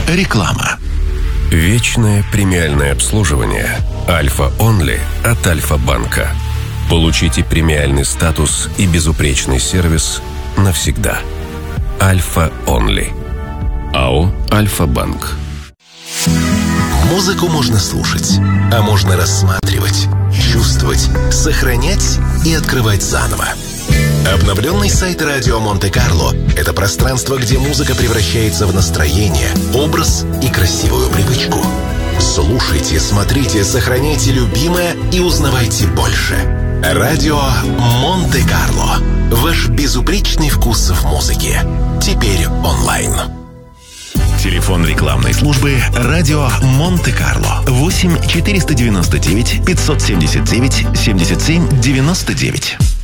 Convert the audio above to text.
Реклама. Вечное премиальное обслуживание Альфа Онли от Альфа-банка. Получите премиальный статус и безупречный сервис навсегда. Альфа Онли. АО «Альфа-банк». Музыку можно слушать, а можно рассматривать, чувствовать, сохранять и открывать заново. Обновленный сайт «Радио Монте-Карло» — это пространство, где музыка превращается в настроение, образ и красивую привычку. Слушайте, смотрите, сохраняйте любимое и узнавайте больше. «Радио Монте-Карло». Ваш безупречный вкус в музыке. Теперь онлайн. Телефон рекламной службы «Радио Монте-Карло» 8 499 579 77 99.